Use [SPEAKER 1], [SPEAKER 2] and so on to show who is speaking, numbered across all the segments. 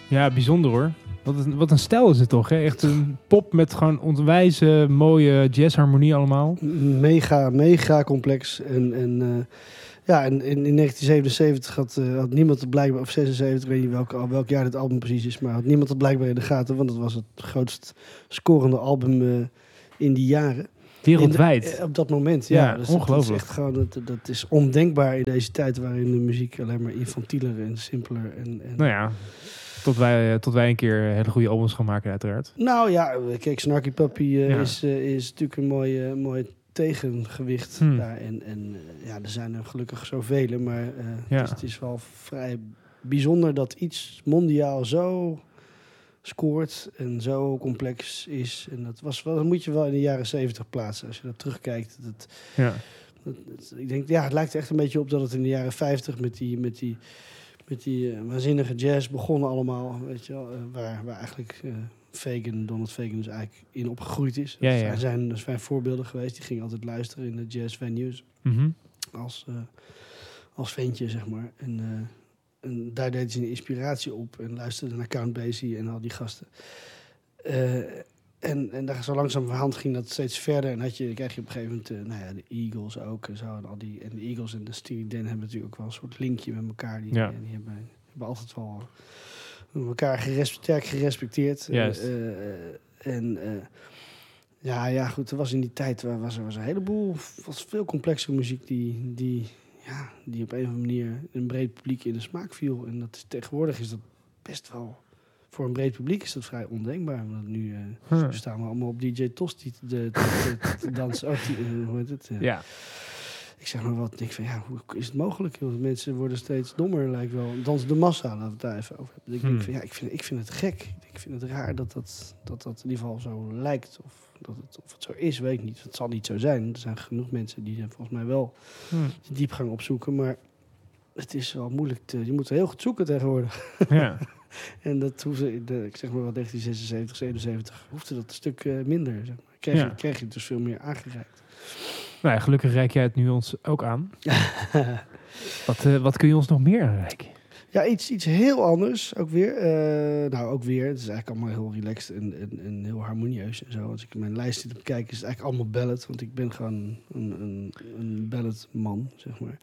[SPEAKER 1] Ja, bijzonder hoor. Wat een stijl is het toch, hè? Echt een pop met gewoon onwijze mooie jazzharmonie allemaal.
[SPEAKER 2] Mega complex. En in 1977 had niemand het blijkbaar, of 76, ik weet niet welk jaar dit album precies is, maar had niemand het blijkbaar in de gaten, want het was het grootst scorende album in die jaren.
[SPEAKER 1] Wereldwijd.
[SPEAKER 2] Op dat moment,
[SPEAKER 1] Ja,
[SPEAKER 2] dus
[SPEAKER 1] ongelooflijk.
[SPEAKER 2] Dat is echt gewoon, dat is ondenkbaar in deze tijd waarin de muziek alleen maar infantieler en simpeler en
[SPEAKER 1] Nou ja, tot wij een keer hele goede albums gaan maken uiteraard.
[SPEAKER 2] nou ja, kijk, Snarky Puppy is natuurlijk een mooi tegengewicht daar. En er zijn er gelukkig zoveel, maar het is wel vrij bijzonder dat iets mondiaal zo scoort en zo complex is. En dat moet je wel in de jaren 70 plaatsen. Als je dat terugkijkt. Ik denk, het lijkt er echt een beetje op dat het in de jaren 50 met die waanzinnige jazz begonnen allemaal. Weet je wel, waar eigenlijk Donald Fagen dus eigenlijk in opgegroeid is. Er zijn voorbeelden geweest. Die gingen altijd luisteren in de jazz venues.
[SPEAKER 1] Mm-hmm.
[SPEAKER 2] Als ventje, zeg maar. En daar deed ze een inspiratie op en luisterde naar Count Basie en al die gasten. En daar zo langzamerhand ging dat steeds verder. En krijg je op een gegeven moment de Eagles ook. En, zo, en de Eagles en de Steely Dan hebben natuurlijk ook wel een soort linkje met elkaar. Die hebben altijd wel elkaar sterk gerespecteerd. Goed. Er was in die tijd was er een heleboel, veel complexere muziek die op een of andere manier een breed publiek in de smaak viel. En tegenwoordig is dat best wel, voor een breed publiek is dat vrij ondenkbaar. Want nu staan we allemaal op DJ Tosti te dansen. Hoe heet het? Ik zeg maar wat, ik van hoe is het mogelijk? Want mensen worden steeds dommer, lijkt wel. Dans de massa, laten we het daar even over hebben. Ik denk van ik vind het gek. Ik vind het raar dat in ieder geval zo lijkt. Of het zo is, weet ik niet. Het zal niet zo zijn. Er zijn genoeg mensen die volgens mij wel de diepgang opzoeken. Maar het is wel moeilijk. Je moet heel goed zoeken tegenwoordig.
[SPEAKER 1] Ja.
[SPEAKER 2] En dat hoefde, ik zeg maar wat 1976, 77, hoefde dat een stuk minder. Zeg maar. Kreeg je het dus veel meer aangereikt.
[SPEAKER 1] Nou ja, gelukkig reik jij het nu ons ook aan. Wat kun je ons nog meer aanreiken?
[SPEAKER 2] Ja, iets heel anders ook weer. Het is eigenlijk allemaal heel relaxed en heel harmonieus en zo. Als ik mijn lijst zit te bekijken, is het eigenlijk allemaal ballad. Want ik ben gewoon een balladman, zeg maar.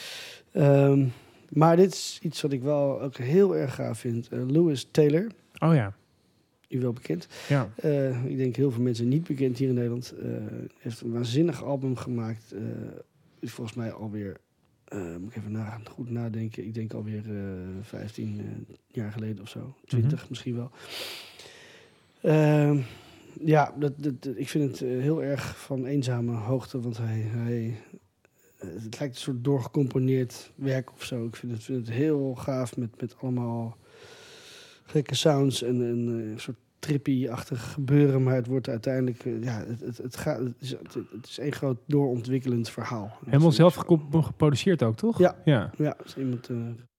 [SPEAKER 2] Maar dit is iets wat ik wel ook heel erg gaaf vind. Lewis Taylor.
[SPEAKER 1] Oh ja.
[SPEAKER 2] U wel bekend.
[SPEAKER 1] Ja.
[SPEAKER 2] Ik denk heel veel mensen niet bekend hier in Nederland. Heeft een waanzinnig album gemaakt. Is volgens mij alweer, moet ik even goed nadenken. Ik denk alweer 15 jaar geleden of zo. 20 misschien wel. Ik vind het heel erg van eenzame hoogte. Want het lijkt een soort doorgecomponeerd werk of zo. Ik vind het heel gaaf met allemaal gekke sounds en een soort trippy-achtig gebeuren, maar het wordt uiteindelijk, het is een groot doorontwikkelend verhaal.
[SPEAKER 1] Helemaal zelf geproduceerd ook, toch?
[SPEAKER 2] Ja. Is iemand